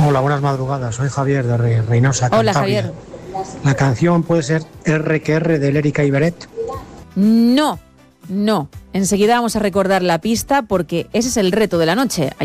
Hola, buenas madrugadas. Soy Javier de Reynosa, Hola, Cantabria. Javier. La canción puede ser R que R de Lérica y Beret. No. Enseguida vamos a recordar la pista porque ese es el reto de la noche.